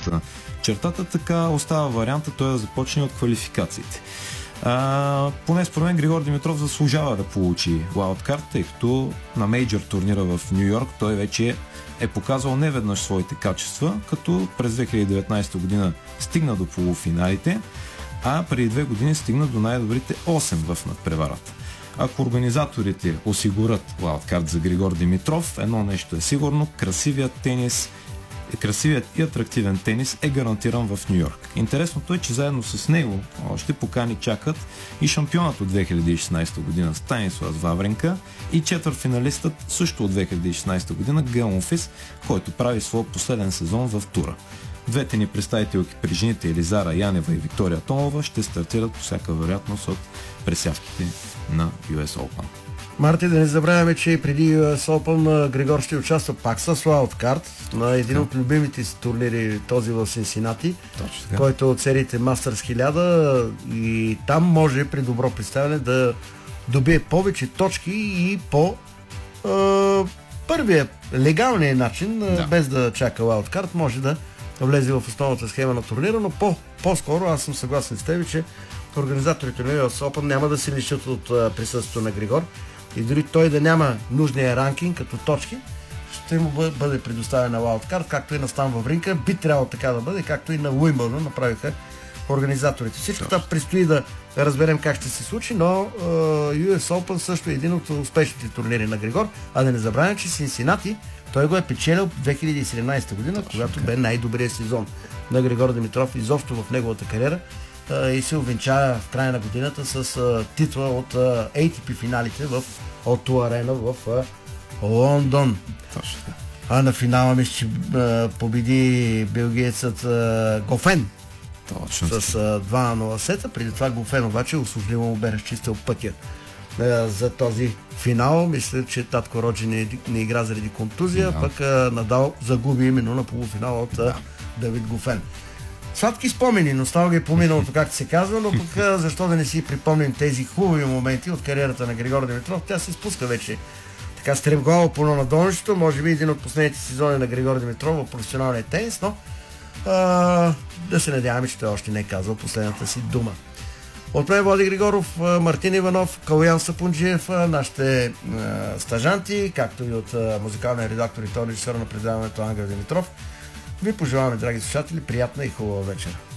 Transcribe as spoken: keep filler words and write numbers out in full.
от чертата, така остава варианта той да започне от квалификациите. А, поне според мен Григор Димитров заслужава да получи уайлдкарт, тъй като на мейджор турнира в Ню Йорк той вече е, е показал неведнъж своите качества, като през две хиляди и деветнадесета година стигна до полуфиналите, а преди две години стигна до най-добрите осем в надпреварата. Ако организаторите осигурят уайлдкарт за Григор Димитров, едно нещо е сигурно, красивият тенис Красивият и атрактивен тенис е гарантиран в Ню Йорк. Интересното е, че заедно с него още покани чакат и шампионът от две хиляди и шестнадесета година Станислав Вавринка и четвъртфиналистът също от две хиляди и шестнадесета година Гейл Монфис, който прави своя последен сезон в тура. Двете ни представителки при жените Елизара Янева и Виктория Томова ще стартират по всяка вероятност от пресявките на Ю Ес Open. Марти, да не забравяме, че преди Ю Ес Open Григор ще участва пак с уайлдкарт на един от любимите си турнири, този в Синсинати, който от сериите Masters хиляда, и там може при добро представяне да добие повече точки и по е, първия легалния начин, да. без да чака уайлдкарт, може да влезе в основната схема на турнира, но по, по-скоро аз съм съгласен с теб, че организаторите на Ю Ес Open няма да се лишат от присъствието на Григор и дори той да няма нужния ранкинг като точки, ще му бъде предоставена уайлдкарт, както и на Стан Вавринка. Би трябвало така да бъде, както и на Уимбълдън направиха организаторите. Всичко това предстои да разберем как ще се случи, но Ю Ес Open също е един от успешните турнири на Григор, а да не забравяме, че Синсинати той го е печелил в две хиляди и седемнадесета година, точно когато бе най-добрият сезон на Григор Димитров изобщо в неговата кариера и се увенча в края на годината с а, титла от а, Ей Ти Пи финалите в О Два Арена в а, Лондон. Точно. А на финала мисля, че а, победи белгиецът а, Гофен. Точно. С а, два на нула сета. Преди това Гофен обаче услужливо му бе разчистил пътя а, за този финал. Мисля, че татко Роджи не, не игра заради контузия, да. пък а, Надал загуби именно на полуфинала от а, да. Давид Гофен. Сладки спомени, но става ги е поминалото, както се казва, но пък защо да не си припомним тези хубави моменти от кариерата на Григор Димитров. Тя се спуска вече така стремглаво по надолнището, може би един от последните сезони на Григор Димитров в професионалния тенис, но а, да се надяваме, че той още не е казал последната си дума. От мен Влади Григоров, Мартин Иванов, Калуян Сапунджиев, нашите а, стажанти, както и от а, музикалния редактор и то режисьор на предаването Ангел Димитров. Ви пожелаваме, драги слушатели, приятна и хубава вечер.